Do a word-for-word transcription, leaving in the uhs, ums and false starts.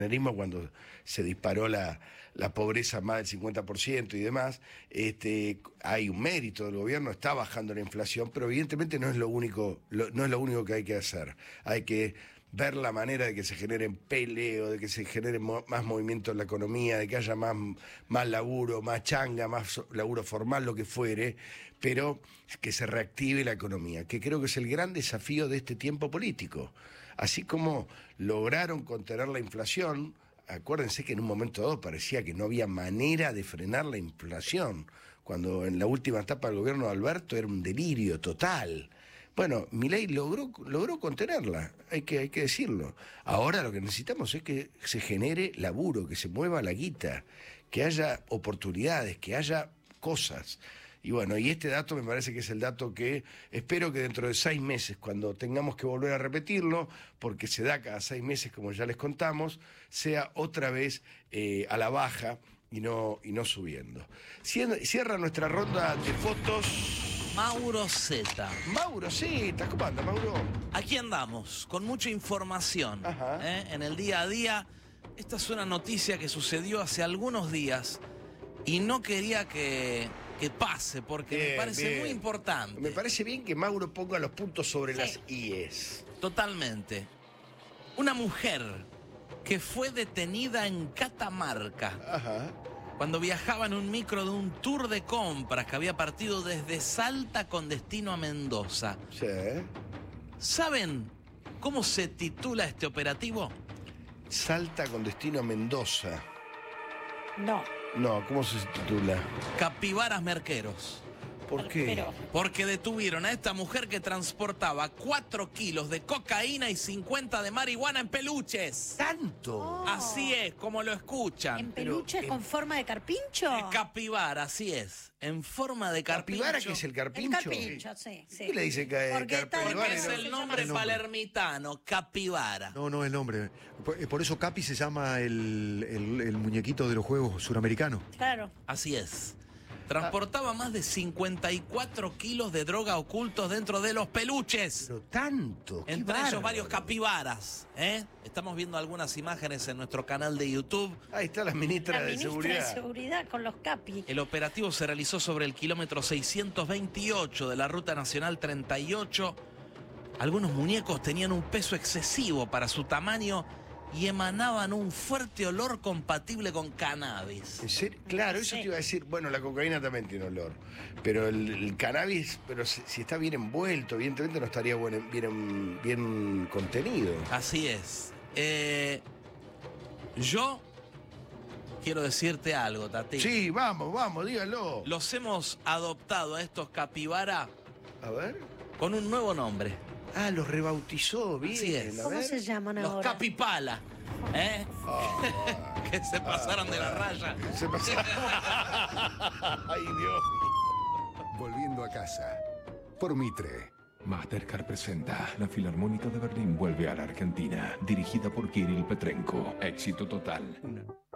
Cuando se disparó la, la pobreza más del cincuenta por ciento y demás, este, hay un mérito del gobierno, está bajando la inflación, pero evidentemente no es lo único, lo, no es lo único que hay que hacer. Hay que ver la manera de que se generen peleo, de que se genere mo más movimiento en la economía, de que haya más, más laburo, más changa, más laburo formal, lo que fuere, pero que se reactive la economía, que creo que es el gran desafío de este tiempo político. Así como lograron contener la inflación, acuérdense que en un momento dado parecía que no había manera de frenar la inflación, cuando en la última etapa del gobierno de Alberto era un delirio total. Bueno, Milei logró, logró contenerla, hay que, hay que decirlo. Ahora lo que necesitamos es que se genere laburo, que se mueva la guita, que haya oportunidades, que haya cosas. Y bueno, y este dato me parece que es el dato que espero que dentro de seis meses, cuando tengamos que volver a repetirlo, porque se da cada seis meses, como ya les contamos, sea otra vez eh, a la baja y no, y no subiendo. Cierra nuestra ronda de fotos Mauro Zeta. Mauro Zeta, ¿cómo anda, Mauro? Aquí andamos, con mucha información ¿eh? en el día a día. Esta es una noticia que sucedió hace algunos días y no quería que, que pase porque bien, me parece bien. muy importante. Me parece bien que Mauro ponga los puntos sobre sí. las íes. Totalmente. Una mujer que fue detenida en Catamarca. Ajá. Cuando viajaba en un micro de un tour de compras que había partido desde Salta con destino a Mendoza. Sí. ¿Saben cómo se titula este operativo? Salta con destino a Mendoza. No. No, ¿cómo se titula? Capibaras merqueros. ¿Por qué? Porque detuvieron a esta mujer que transportaba cuatro kilos de cocaína y cincuenta de marihuana en peluches. ¿Tanto? Oh. Así es, como lo escuchan. ¿En peluches con en... forma de carpincho? El capibara, así es. En forma de carpincho. ¿Capibara que es el carpincho? El carpincho, sí. sí. ¿Qué le dice que Porque Porque es el nombre palermitano, capibara. No, no es el nombre. Por, por eso Capi se llama el, el, el muñequito de los Juegos Suramericanos. Claro. Así es. Transportaba más de cincuenta y cuatro kilos de droga ocultos dentro de los peluches. Pero tanto. Entre bárbaro. ellos varios capibaras. ¿eh? Estamos viendo algunas imágenes en nuestro canal de YouTube. Ahí está la ministra, la de ministra Seguridad. de Seguridad con los capi. El operativo se realizó sobre el kilómetro seiscientos veintiocho de la Ruta Nacional treinta y ocho. Algunos muñecos tenían un peso excesivo para su tamaño y emanaban un fuerte olor compatible con cannabis. ¿En serio? Claro, eso te iba a decir. Bueno, la cocaína también tiene olor. Pero el, el cannabis, pero si, si está bien envuelto, evidentemente no estaría bien, bien, bien contenido. Así es. Eh, yo quiero decirte algo, Tati. Sí, vamos, vamos, dígalo. Los hemos adoptado a estos capibara. A ver. Con un nuevo nombre. Ah, los rebautizó, bien. Así es. ¿Cómo ver. se llaman Los ahora? Capipala. ¿Eh? Oh, que se pasaron oh, de la raya. Se pasaron. Ay, Dios. Volviendo a casa. Por Mitre. Mastercard presenta La Filarmónica de Berlín vuelve a la Argentina. Dirigida por Kirill Petrenko. Éxito total. Una.